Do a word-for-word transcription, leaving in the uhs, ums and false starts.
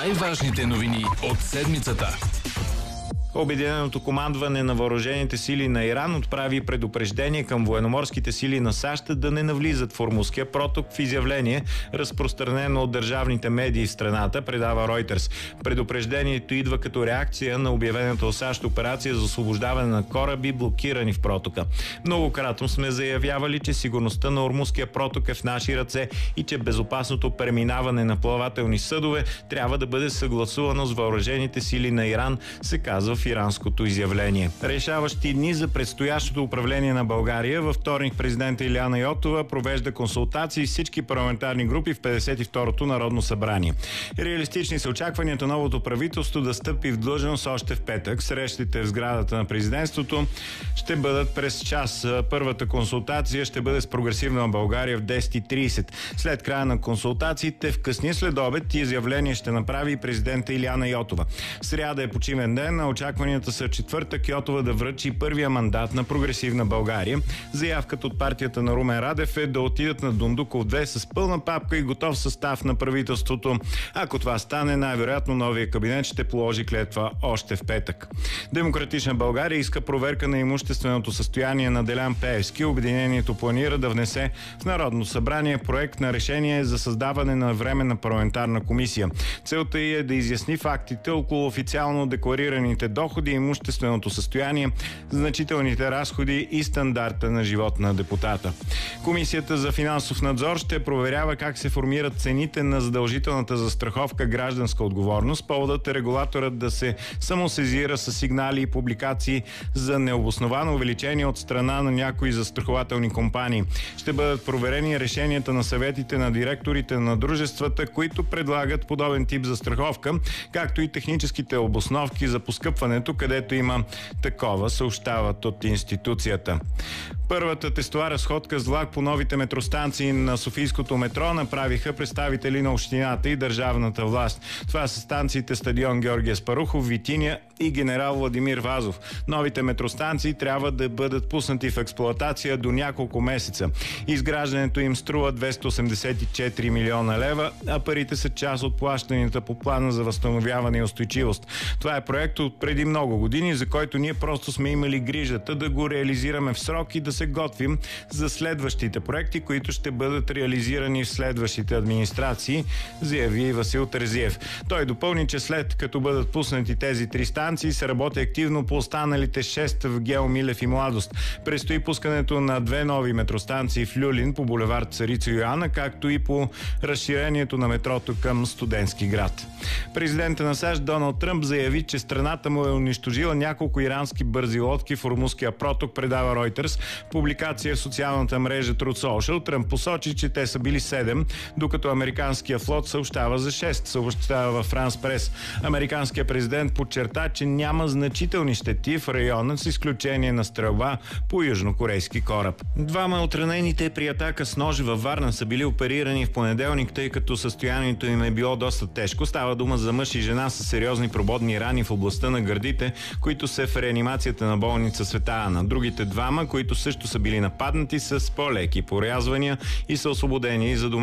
Най-важните новини от седмицата. Обединеното командване на въоръжените сили на Иран отправи предупреждение към военноморските сили на САЩ да не навлизат в Ормузския проток в изявление, разпространено от държавните медии в страната, предава Reuters. Предупреждението идва като реакция на обявената от САЩ операция за освобождаване на кораби, блокирани в протока. Многократно сме заявявали, че сигурността на Ормузския проток е в наши ръце и че безопасното преминаване на плавателни съдове трябва да бъде съгласувано с въоръжените сили на Иран, се казва в иранското изявление. Решаващи дни за предстоящото управление на България. Във вторник президента Илияна Йотова провежда консултации с всички парламентарни групи в петдесет и второто Народно събрание. Реалистични са очакванията новото правителство да стъпи в длъжност още в петък. Срещите в сградата на президентството ще бъдат през час. Първата консултация ще бъде с Прогресивна България в десет и тридесет. След края на консултациите в късния следобед изявление ще направи и президента Илияна Йотова. Сряда е почивен ден, а очакванията са четвъртък Йотова да връчи първия мандат на Прогресивна България. Заявката от партията на Румен Радев е да отидат на Дондуков две с пълна папка и готов състав на правителството. Ако това стане, най-вероятно новия кабинет ще положи клетва още в петък. Демократична България иска проверка на имущественото състояние на Делян Пеевски. Обединението планира да внесе в Народно събрание проект на решение за създаване на временна парламентарна комисия. Целта ѝ е да изясни фактите около официално декларираните доходи, имущественото състояние, значителните разходи и стандарта на живот на депутата. Комисията за финансов надзор ще проверява как се формират цените на задължителната застраховка гражданска отговорност. Поводът е регулаторът да се самосезира с сигнали и публикации за необосновано увеличение от страна на някои застрахователни компании. Ще бъдат проверени решенията на съветите на директорите на дружествата, които предлагат подобен тип застраховка, както и техническите обосновки за поскъпването, където има такова, съобщават от институцията. Първата тестова разходка с влак по новите метростанции на Софийското метро направиха представители на общината и държавната власт. Това са станциите Стадион Георги Аспарухов, Витиня и Генерал Владимир Вазов. Новите метростанции трябва да бъдат пуснати в експлоатация до няколко месеца. Изграждането им струва двеста осемдесет и четири милиона лева, а парите са част от плащанията по плана за възстановяване и устойчивост. Това е проект от преди много години, за който ние просто сме имали грижата да го реализираме в срок и да се готвим за следващите проекти, които ще бъдат реализирани в следващите администрации, заяви Васил Терзиев. Той допълни, че след като бъдат пуснати тези три станции, се работи активно по останалите шест в Гео Милев и Младост. Предстои пускането на две нови метростанции в Люлин по булевард Царица Йоана, както и по разширението на метрото към Студентски град. Президентът на САЩ Доналд Тръмп заяви, че страната му е унищожила няколко ирански бързи лодки в Ормузския проток, предава Reuters. Публикация в социалната мрежа Truth Social. Тръмп посочи, че те са били седем, докато американския флот съобщава за шест, съобщава във Франс Прес. Американският президент подчерта, че няма значителни щети в района с изключение на стрелба по южнокорейски кораб. Двама от ранените при атака с нож във Варна са били оперирани в понеделник, тъй като състоянието им е било доста тежко. Става дума за мъж и жена с сериозни прободни рани в областта на гърдите, които са в реанимацията на болница Света Ана. Другите двама, които също са били нападнати, с по-леки порязвания и са освободени за дома.